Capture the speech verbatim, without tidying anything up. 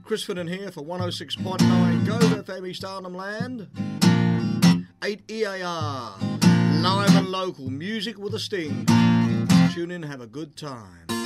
Chris Fitton here for one oh six point nine Go F M East Arnhem Land. eight E A R, live and local, music with a sting. Tune in, have a good time.